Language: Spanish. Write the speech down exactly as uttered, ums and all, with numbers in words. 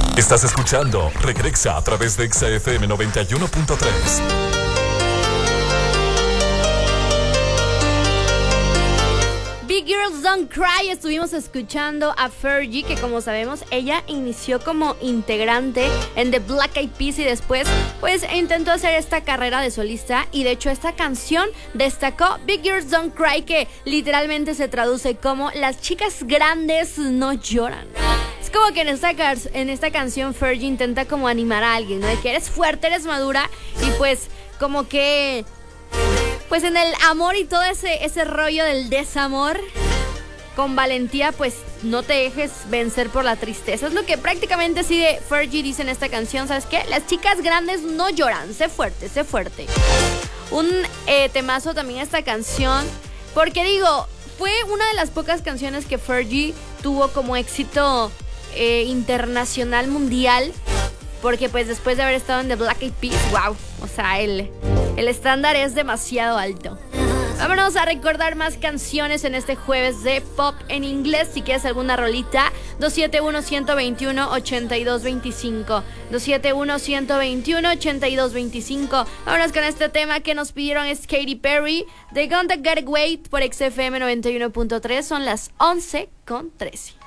Estás escuchando Regresa a través de Exa F M noventa y uno punto tres. Big Girls Don't Cry, estuvimos escuchando a Fergie, que como sabemos ella inició como integrante en The Black Eyed Peas y después pues intentó hacer esta carrera de solista, y de hecho esta canción destacó Big Girls Don't Cry, que literalmente se traduce como las chicas grandes no lloran. Es como que en esta, en esta canción Fergie intenta como animar a alguien, ¿no? De que eres fuerte, eres madura, y pues como que pues en el amor y todo ese, ese rollo del desamor, con valentía, pues no te dejes vencer por la tristeza. Es lo que prácticamente así de Fergie dice en esta canción. ¿Sabes qué? Las chicas grandes no lloran. Sé fuerte, sé fuerte. Un eh, temazo también esta canción, porque digo, fue una de las pocas canciones que Fergie tuvo como éxito eh, internacional, mundial. Porque pues después de haber estado en The Black Eyed Peas, wow, o sea, el, el estándar es demasiado alto. Vámonos a recordar más canciones en este jueves de pop en inglés. Si quieres alguna rolita, dos siete uno, uno dos uno, ocho dos dos cinco. dos siete uno, uno dos uno, ocho dos dos cinco. Vámonos con este tema que nos pidieron, es Katy Perry, The Gonna Get Away por X F M noventa y uno punto tres. Son las once con trece.